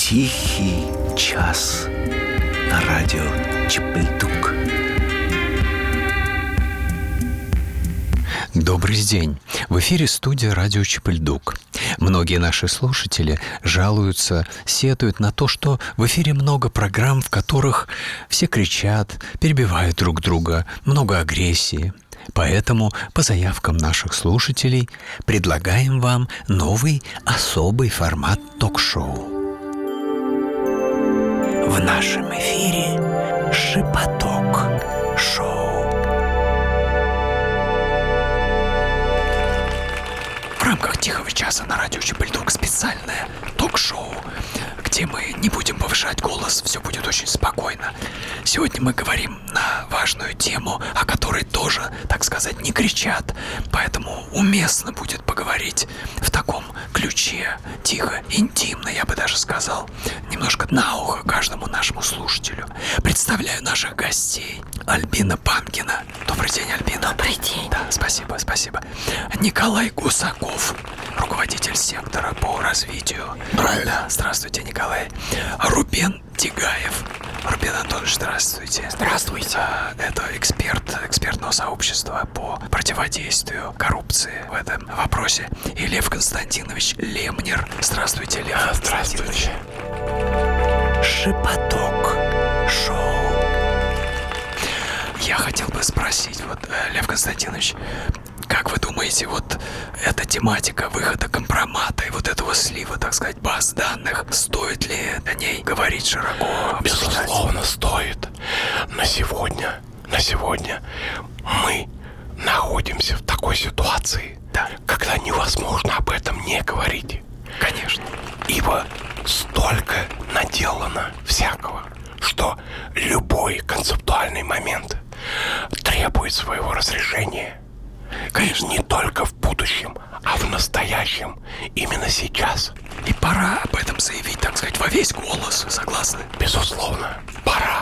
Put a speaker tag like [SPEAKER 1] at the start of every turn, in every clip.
[SPEAKER 1] Тихий час на радио Чапельдук.
[SPEAKER 2] Добрый день. В эфире студия радио Чапельдук. Многие наши слушатели жалуются, сетуют на то, что в эфире много программ, в которых все кричат, перебивают друг друга, много агрессии. Поэтому, по заявкам наших слушателей, предлагаем вам новый особый формат ток-шоу. В нашем эфире «Шепоток шоу». В рамках «Тихого часа» на радио Чапельдук специальное ток-шоу, где мы не будем повышать голос, все будет очень спокойно. Сегодня мы говорим на важную тему, о которой тоже, так сказать, не кричат, поэтому уместно будет поговорить в таком ключе, тихо, интимно, я бы даже сказал, немножко на ухо каждому нашему слушателю. Представляю наших гостей. Альбина Панкина. Добрый день, Альбина.
[SPEAKER 3] Добрый день.
[SPEAKER 2] Да, спасибо. Николай Гусаков, руководитель сектора по развитию.
[SPEAKER 1] Правильно.
[SPEAKER 2] Да, здравствуйте, Николай. Рубен Тигаев. Рубен Антонович, здравствуйте.
[SPEAKER 3] Здравствуйте.
[SPEAKER 2] Это экспертного сообщества по противодействию коррупции в этом вопросе. И Лев Константинович Лемнер. Здравствуйте, Лев.
[SPEAKER 3] Здравствуйте.
[SPEAKER 2] Шепоток шоу. Я хотел бы спросить, Лев Константинович, как вы думаете, эта тематика выхода компромата и этого слива, так сказать, баз данных, стоит ли о ней говорить широко?
[SPEAKER 3] Безусловно, стоит. На сегодня мы находимся в такой ситуации, когда невозможно об этом не говорить.
[SPEAKER 2] Конечно.
[SPEAKER 3] Ибо столько наделано всякого, что любой концептуальный момент требует своего разрешения.
[SPEAKER 2] Конечно.
[SPEAKER 3] И не только в будущем, а в настоящем, именно сейчас.
[SPEAKER 2] И пора об этом заявить, так сказать, во весь голос. Согласны?
[SPEAKER 3] Безусловно, пора.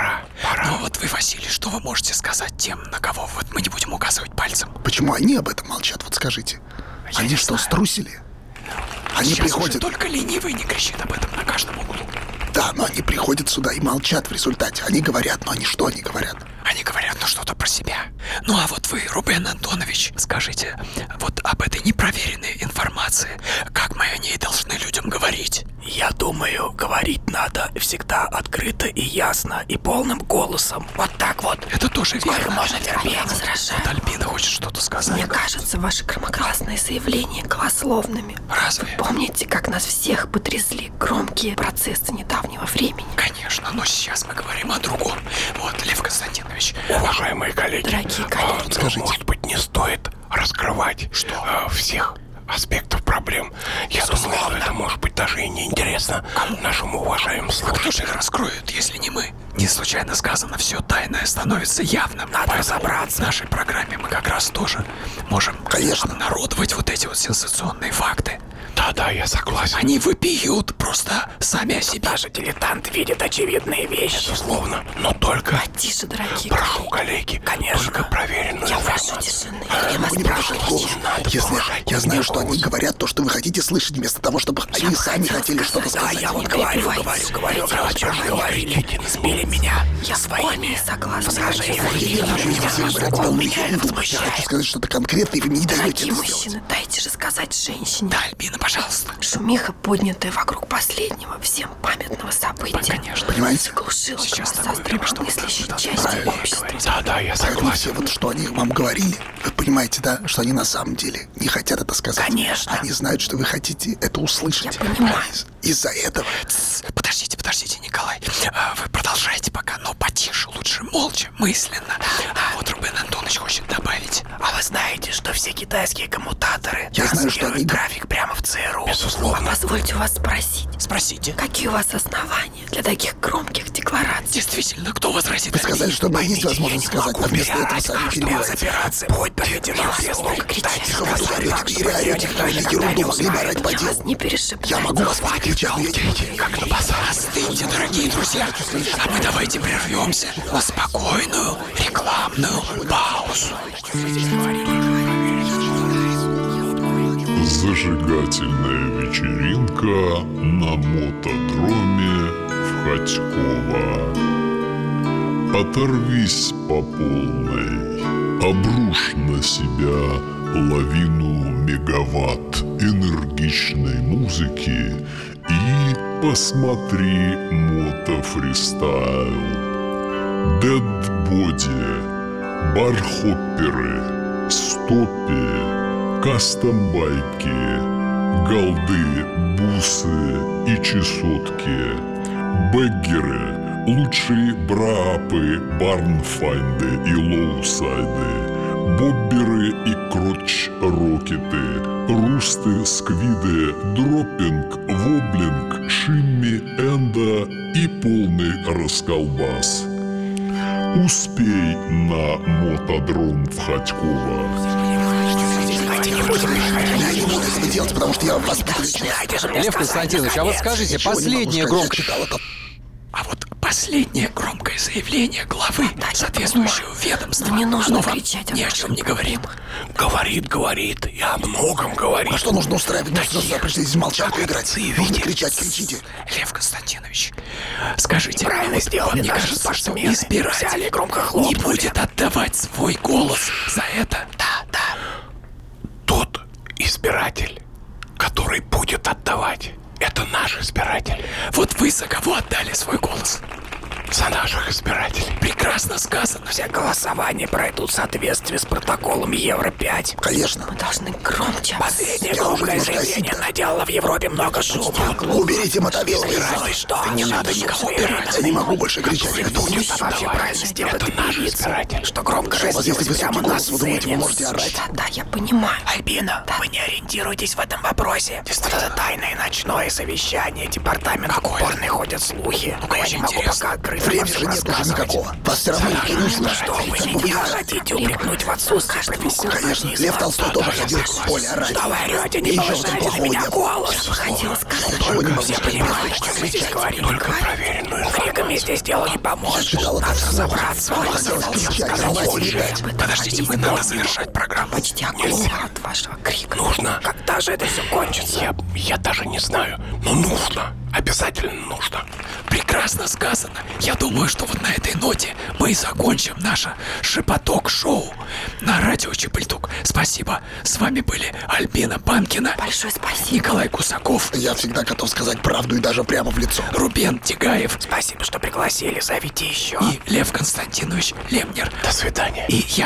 [SPEAKER 2] Но вы, Василий, что вы можете сказать тем, на кого мы не будем указывать пальцем?
[SPEAKER 1] Почему они об этом молчат, скажите?
[SPEAKER 2] Я
[SPEAKER 1] Они
[SPEAKER 2] не
[SPEAKER 1] что,
[SPEAKER 2] знаю.
[SPEAKER 1] струсили? Они
[SPEAKER 2] Сейчас
[SPEAKER 1] приходят...
[SPEAKER 2] уже только ленивый не кричит об этом на каждом углу.
[SPEAKER 1] Да, но они приходят сюда и молчат в результате. Они говорят, но что они говорят?
[SPEAKER 2] Они говорят, что-то про себя. Ну а вы, Рубен Антонович, скажите, об этой непроверенной информации, как мы о ней должны людям говорить?
[SPEAKER 4] Я думаю, говорить надо всегда открыто и ясно, и полным голосом. Вот так вот.
[SPEAKER 2] Это тоже верно.
[SPEAKER 4] Можно терпеть.
[SPEAKER 3] Я возражаю.
[SPEAKER 2] Альбина хочет что-то сказать.
[SPEAKER 3] Мне кажется, ваши громогласные заявления голословными.
[SPEAKER 2] Разве?
[SPEAKER 3] Помните, как нас всех потрясли громкие процессы недавнего времени?
[SPEAKER 2] Конечно, но сейчас мы говорим о другом. Лев Константинович.
[SPEAKER 3] Уважаемые коллеги, Дорогие коллеги,
[SPEAKER 1] скажите.
[SPEAKER 3] Может быть, не стоит раскрывать всех аспектов проблем. Я думаю, что это может быть даже и неинтересно нашим уважаемым
[SPEAKER 2] Кто
[SPEAKER 3] слушателям.
[SPEAKER 2] же их раскроет, если не мы? Не случайно сказано, все тайное становится явным.
[SPEAKER 4] Надо
[SPEAKER 2] Поэтому
[SPEAKER 4] разобраться.
[SPEAKER 2] В нашей программе мы как раз тоже можем обнародовать эти сенсационные факты.
[SPEAKER 3] Да, я согласен.
[SPEAKER 2] Они вопиют просто сами о себе.
[SPEAKER 4] даже дилетант видит очевидные вещи.
[SPEAKER 3] Безусловно, но только... тише, дорогие Прошу, коллеги. коллеги,
[SPEAKER 4] Конечно.
[SPEAKER 3] только проверенную Я прошу информацию. тишины.
[SPEAKER 1] Я
[SPEAKER 3] Я вас
[SPEAKER 1] могу не
[SPEAKER 3] прошу,
[SPEAKER 1] повышать голос.
[SPEAKER 3] не надо
[SPEAKER 1] Если
[SPEAKER 3] повышать
[SPEAKER 1] я знаю, что
[SPEAKER 3] голос.
[SPEAKER 1] они говорят то, что вы хотите слышать, вместо того, чтобы они сами хотели что-то
[SPEAKER 4] Да,
[SPEAKER 1] сказать.
[SPEAKER 4] я
[SPEAKER 3] Не
[SPEAKER 4] говорю,
[SPEAKER 3] перебивайтесь.
[SPEAKER 4] о чем вы говорили. Сбили меня
[SPEAKER 3] Я в корне
[SPEAKER 4] своими
[SPEAKER 3] согласна.
[SPEAKER 4] возражениями.
[SPEAKER 1] Я хочу сказать что-то конкретное, и вы мне не даете
[SPEAKER 3] Дорогие
[SPEAKER 1] это сделать.
[SPEAKER 3] мужчины, дайте же сказать женщине.
[SPEAKER 2] Да, Альбина, пожалуйста.
[SPEAKER 3] Шумиха, поднятая вокруг последнего всем памятного события,
[SPEAKER 2] Конечно.
[SPEAKER 1] Понимаете?
[SPEAKER 3] заглушила
[SPEAKER 2] Сейчас
[SPEAKER 3] голоса
[SPEAKER 2] такое время, что
[SPEAKER 3] здравомыслящей
[SPEAKER 2] вы
[SPEAKER 3] части
[SPEAKER 2] правильно
[SPEAKER 3] общества.
[SPEAKER 2] говорите.
[SPEAKER 3] А Да, я
[SPEAKER 1] Поэтому
[SPEAKER 3] согласен.
[SPEAKER 1] все что они вам говорили, вы понимаете, да, что они на самом деле не хотят это сказать.
[SPEAKER 4] Конечно.
[SPEAKER 1] Они знают, что вы хотите это услышать.
[SPEAKER 3] Я понимаю.
[SPEAKER 1] Из-за этого.
[SPEAKER 2] Подождите, Николай. Вы продолжайте пока, но потише, лучше молча, мысленно. Рубен Антонович хочет добавить.
[SPEAKER 4] А вы знаете, что все китайские коммутаторы
[SPEAKER 1] Я знаю, что
[SPEAKER 4] транслируют
[SPEAKER 1] они-
[SPEAKER 4] трафик прямо в ЦРУ?
[SPEAKER 3] А позвольте у вас спросить,
[SPEAKER 2] Спросите.
[SPEAKER 3] какие у вас основания для таких громких деклараций?
[SPEAKER 2] Действительно, кто возразит?
[SPEAKER 1] Вы сказали, что у меня есть
[SPEAKER 4] Я
[SPEAKER 1] возможность
[SPEAKER 4] не
[SPEAKER 1] сказать,
[SPEAKER 4] могу
[SPEAKER 1] а вместо этого
[SPEAKER 4] выбирать,
[SPEAKER 1] сами
[SPEAKER 4] что
[SPEAKER 1] перебиваете.
[SPEAKER 4] операция будет проведена в
[SPEAKER 3] Сколько кричать?
[SPEAKER 1] Тихо, вы тут орете, ерунду могли бы орать по
[SPEAKER 3] Я вас
[SPEAKER 1] делу.
[SPEAKER 3] не перешибаю.
[SPEAKER 1] Я могу вас перекричать, но я не могу.
[SPEAKER 3] как на базаре.
[SPEAKER 2] Остыньте, дорогие друзья. А мы давайте прервемся на спокойную рекламную паузу.
[SPEAKER 5] Зажигательная вечеринка на мотодроме в Хотьково. Оторвись по полной, обрушь на себя лавину мегаватт энергичной музыки и посмотри мотофристайл. Дедбоди, бархопперы, стопи, кастомбайки, голды, бусы и чесотки, бэггеры, лучшие браапы, барнфайнды и лоусайды, бобберы и кротч-рокеты, русты, сквиды, дроппинг, воблинг, шимми, энда и полный расколбас. Успей на мотодром в Хотьково.
[SPEAKER 1] Я не буду этого делать, потому что я вас подключу.
[SPEAKER 6] Лев Константинович, а вот скажите, последнее громко...
[SPEAKER 2] А вот последнее громкое заявление главы соответствующего ведомства.
[SPEAKER 7] Не нужно
[SPEAKER 2] оно вам
[SPEAKER 7] кричать,
[SPEAKER 2] ни о чем не говорит.
[SPEAKER 3] Говорит, и о многом говорит.
[SPEAKER 1] А что нужно устраивать? Мы сюда пришли здесь молчанку играть. Нужно кричать, кричите.
[SPEAKER 2] Лев Константинович, скажите,
[SPEAKER 4] Правильно
[SPEAKER 2] вот
[SPEAKER 4] сделали
[SPEAKER 2] вам не
[SPEAKER 4] наши
[SPEAKER 2] кажется, что
[SPEAKER 4] спортсмены. Взяли
[SPEAKER 2] избиратель
[SPEAKER 4] громко
[SPEAKER 2] не
[SPEAKER 4] хлопнули.
[SPEAKER 2] будет отдавать свой голос за это?
[SPEAKER 3] Тот избиратель, который будет отдавать, это наш избиратель.
[SPEAKER 2] Вот вы за кого отдали свой голос?
[SPEAKER 3] За наших избирателей.
[SPEAKER 2] Прекрасно сказано.
[SPEAKER 4] Все голосования пройдут в соответствии с протоколом Евро-5.
[SPEAKER 1] Конечно.
[SPEAKER 7] Мы должны громче.
[SPEAKER 4] Последнее
[SPEAKER 1] Я уже
[SPEAKER 4] громкое
[SPEAKER 1] немножко
[SPEAKER 4] заявление
[SPEAKER 1] осип, да.
[SPEAKER 4] наделало в Европе много шума.
[SPEAKER 1] Уберите мотовилы из зала.
[SPEAKER 4] Что?
[SPEAKER 2] Не надо никого убирать.
[SPEAKER 1] Я не могу больше кричать. Я
[SPEAKER 4] Будет
[SPEAKER 1] боюсь.
[SPEAKER 4] вообще правильно сделать
[SPEAKER 3] Это наш избиратель.
[SPEAKER 4] что громко
[SPEAKER 1] У вас есть
[SPEAKER 4] разделась прямо
[SPEAKER 1] высокий
[SPEAKER 4] на
[SPEAKER 1] голос, вы думаете, вы
[SPEAKER 4] сцене.
[SPEAKER 1] можете орать?
[SPEAKER 7] Да, я понимаю.
[SPEAKER 4] Альбина, вы не ориентируетесь в этом вопросе. Вот это тайное ночное совещание, департамент упорный ходят слухи. Но я не могу пока открыто
[SPEAKER 1] Времени
[SPEAKER 4] во всем
[SPEAKER 1] же нет даже
[SPEAKER 4] рассказывать.
[SPEAKER 1] никакого. Вас все равно никто не услышит.
[SPEAKER 4] Что вы меня хотите упрекнуть в отсутствии профессионализма?
[SPEAKER 1] Конечно, Лев Толстой тоже ходил в поле орать.
[SPEAKER 4] Что вы орете, не
[SPEAKER 1] И ничего
[SPEAKER 4] повышайте на
[SPEAKER 1] плохого
[SPEAKER 4] меня
[SPEAKER 1] не было.
[SPEAKER 4] голос.
[SPEAKER 7] Хотела сказать.
[SPEAKER 1] Ничего не могу
[SPEAKER 4] Все
[SPEAKER 1] сказать.
[SPEAKER 4] понимают, что мы здесь говорим.
[SPEAKER 3] Только проверенную
[SPEAKER 4] Криками здесь дело не поможет.
[SPEAKER 1] читала
[SPEAKER 4] Надо
[SPEAKER 1] так
[SPEAKER 4] разобраться.
[SPEAKER 1] Хотелось кричать, рвать и метать.
[SPEAKER 2] Подождите, мы надо завершать программу.
[SPEAKER 7] Почти оглохла от вашего крика.
[SPEAKER 3] Нужно.
[SPEAKER 4] Когда же это все кончится?
[SPEAKER 3] Я даже не знаю, но нужно. Обязательно нужно.
[SPEAKER 2] Прекрасно сказано. Я думаю, что вот на этой ноте мы и закончим наше шепоток-шоу на радио Чебальтук. Спасибо. С вами были Альбина Панкина,
[SPEAKER 7] Большое спасибо.
[SPEAKER 2] Николай Кусаков,
[SPEAKER 1] Я всегда готов сказать правду и даже прямо в лицо.
[SPEAKER 2] Рубен Тигаев
[SPEAKER 4] Спасибо, что пригласили. Зовите еще.
[SPEAKER 2] и Лев Константинович Лемнер.
[SPEAKER 3] До свидания.
[SPEAKER 2] И я